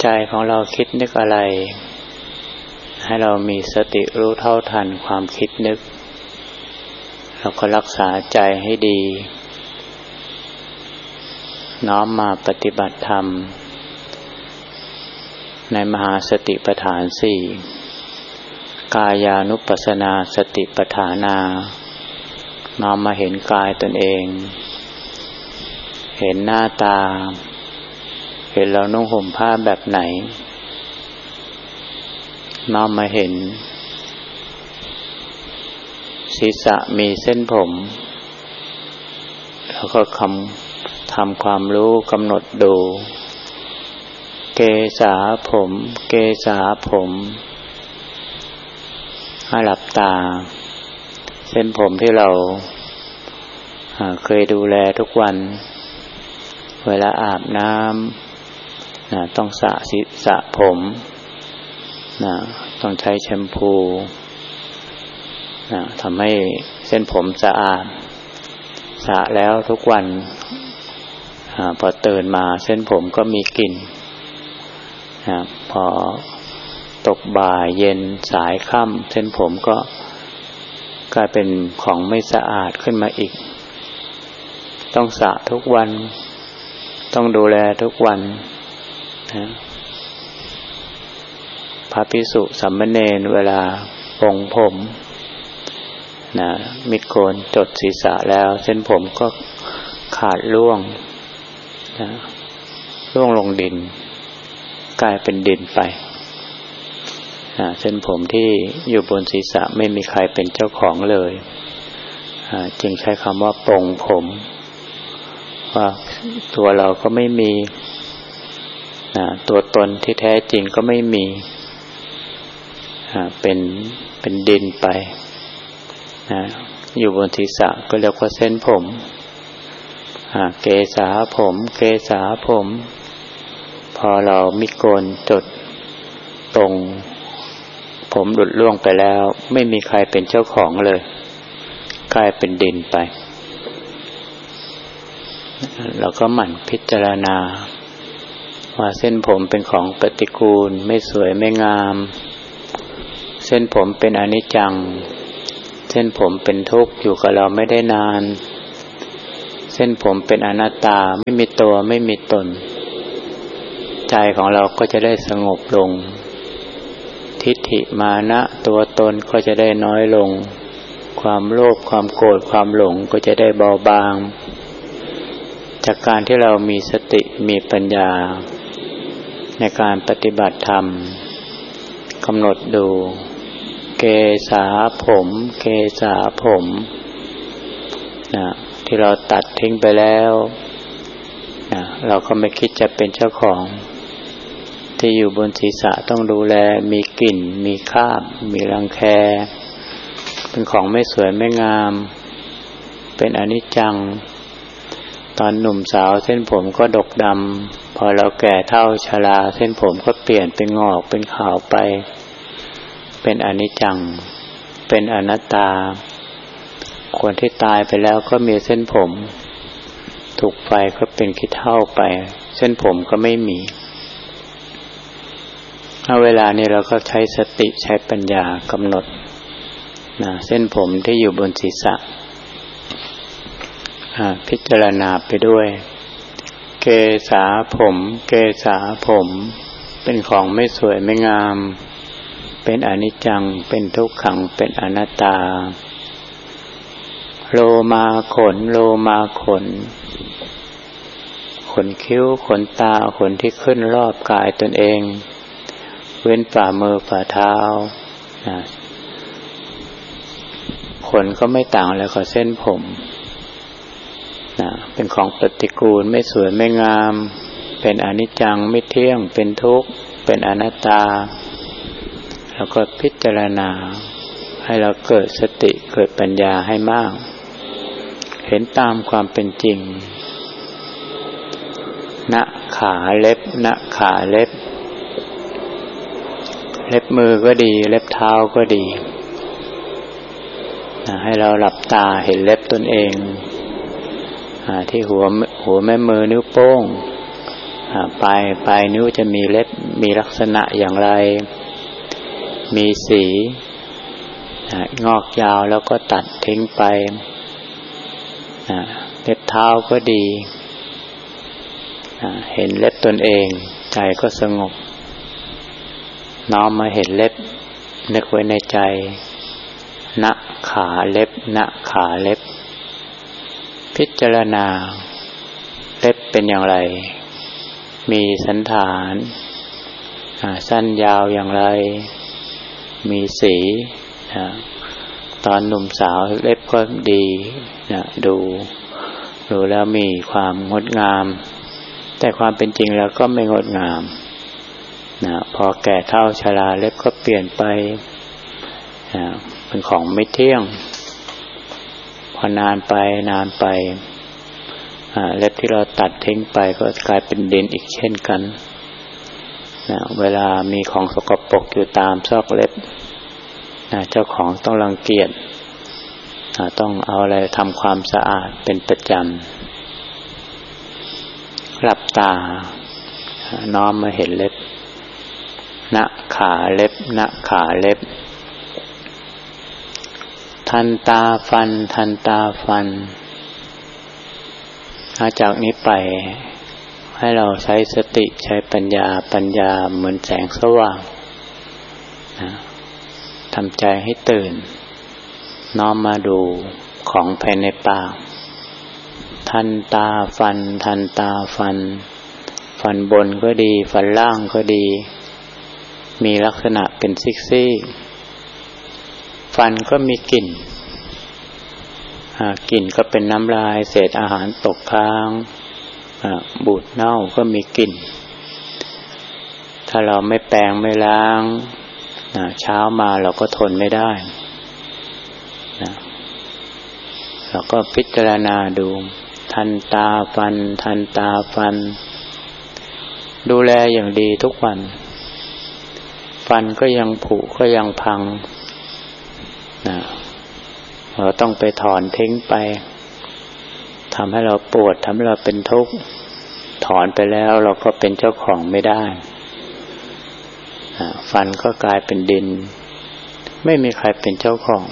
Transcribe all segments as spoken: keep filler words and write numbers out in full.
ใจของเราคิดนึกอะไรให้เรามีสติรู้เท่าทันความคิดนึกเราก็รักษาใจให้ดีน้อมมาปฏิบัติธรรมในมหาสติปัฏฐานสี่กายานุปัสสนาสติปัฏฐานาน้อมมาเห็นกายตนเองเห็นหน้าตาเห็นเรานุ่งห่มผ้าแบบไหนน้อมมาเห็นศีรษะมีเส้นผมแล้วก็คำทำความรู้กำหนดดูเกสาผมเกสาผมให้หลับตาเส้นผมที่เราเคยดูแลทุกวันเวลาอาบน้ำนะต้องสระศีรษะผมนะต้องใช้แชมพูนะทำให้เส้นผมสะอาดสระแล้วทุกวันอพอตื่นมาเส้นผมก็มีกลิ่นนะพอตกบ่ายเย็นสายค่ำเส้นผมก็กลายเป็นของไม่สะอาดขึ้นมาอีกต้องสระทุกวันต้องดูแลทุกวันนะพระภิกษุสามเณรเวลาปรงผมนะมิดโกนจดศีรษะแล้วเส้นผมก็ขาดร่วงนะร่วงลงดินกลายเป็นดินไปนะเส้นผมที่อยู่บนศีรษะไม่มีใครเป็นเจ้าของเลยจึงใช้คำว่าปรงผมว่าตัวเราก็ไม่มีนะตัวตนที่แท้จริงก็ไม่มีเป็นเป็นดินไปนะอยู่บนศีรษะก็เรียกว่าเส้นผมเกสาผมเกสาผมพอเรามิโกนจดตรงผมหลุดล่วงไปแล้วไม่มีใครเป็นเจ้าของเลยกลายเป็นดินไปเราก็หมั่นพิจารณาว่าเส้นผมเป็นของปฏิกูลไม่สวยไม่งามเส้นผมเป็นอนิจจังเส้นผมเป็นทุกข์อยู่กับเราไม่ได้นานเส้นผมเป็นอนัตตาไม่มีตัวไม่มีตนใจของเราก็จะได้สงบลงทิฏฐิมานะตัวตนก็จะได้น้อยลงความโลภความโกรธความหลงก็จะได้เบาบางจากการที่เรามีสติมีปัญญาในการปฏิบัติธรรมกำหนดดูเกสาผมเกสาผมนะที่เราตัดทิ้งไปแล้วนะเราก็ไม่คิดจะเป็นเจ้าของที่อยู่บนศีรษะต้องดูแลมีกลิ่นมีคราบมีรังแคเป็นของไม่สวยไม่งามเป็นอนิจจังตอนหนุ่มสาวเส้นผมก็ดกดำพอเราแก่เฒ่าชราเส้นผมก็เปลี่ยนเป็นงอกเป็นขาวไปเป็นอนิจจังเป็นอนัตตาคนที่ตายไปแล้วก็มีเส้นผมถูกไฟก็เป็นขี้เถ้าไปเส้นผมก็ไม่มีเอาเวลานี้เราก็ใช้สติใช้ปัญญากำหนดนะเส้นผมที่อยู่บนศีรษะพิจารณาไปด้วยเกสาผมเกสาผมเป็นของไม่สวยไม่งามเป็นอนิจจังเป็นทุกขังเป็นอนัตตาโลมาขนโลมาขนขนคิ้วขนตาขนที่ขึ้นรอบกายตนเองเว้นฝ่ามือฝ่าเท้าขนก็ไม่ต่างอะไรกับเส้นผมนะเป็นของปฏิกูลไม่สวยไม่งามเป็นอนิจจังไม่เที่ยงเป็นทุกข์เป็นอนัตตาแล้วก็พิจารณาให้เราเกิดสติเกิดปัญญาให้มากเห็นตามความเป็นจริงณขาเล็บณขาเล็บเล็บมือก็ดีเล็บเท้าก็ดีนะให้เราหลับตาเห็นเล็บตนเองที่หัวหัวแม่มือนิ้วโป้งปลายปลายนิ้วจะมีเล็บมีลักษณะอย่างไรมีสีงอกยาวแล้วก็ตัดทิ้งไปเล็บเท้าก็ดีเห็นเล็บตนเองใจก็สงบน้อมมาเห็นเล็บนึกไว้ในใจณขาเล็บณขาเล็บพิจารณาเล็บเป็นอย่างไรมีสันฐานสั้นยาวอย่างไรมีสีตอนหนุ่มสาวเล็บก็ดีดูดูแล้วมีความงดงามแต่ความเป็นจริงแล้วก็ไม่งดงามนะพอแก่เฒ่าชราเล็บก็เปลี่ยนไปนะเป็นของไม่เที่ยงพอนานไปนานไปเล็บที่เราตัดทิ้งไปก็กลายเป็นดินอีกเช่นกันนะเวลามีของสกปรกอยู่ตามซอกเล็บนะเจ้าของต้องรังเกียจนะต้องเอาอะไรทำความสะอาดเป็นประจำหลับตาน้อมมาเห็นเล็บณขาเล็บณขาเล็บทันตาฟันทันตาฟันจากนี้ไปให้เราใช้สติใช้ปัญญาปัญญาเหมือนแสงสว่างนะทำใจให้ตื่นน้อมมาดูของภายในปากทันตาฟันทันตาฟันฟันบนก็ดีฟันล่างก็ดีมีลักษณะเป็นซิกๆฟันก็มีกลิ่นกลิ่นก็เป็นน้ำลายเศษอาหารตกค้างบูดเน่าก็มีกลิ่นถ้าเราไม่แปรงไม่ล้างเช้ามาเราก็ทนไม่ได้เราก็พิจารณาดูทันตาฟันทันตาฟันดูแลอย่างดีทุกวันฟันก็ยังผุก็ยังพังนะเราต้องไปถอนทิ้งไปทำให้เราปวดทำให้เราเป็นทุกข์ถอนไปแล้วเราก็เป็นเจ้าของไม่ได้นะฟันก็กลายเป็นดินไม่มีใครเป็นเจ้าของ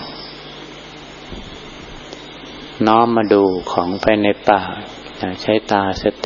น้อมมาดูของภายในปากใช้ตาสติ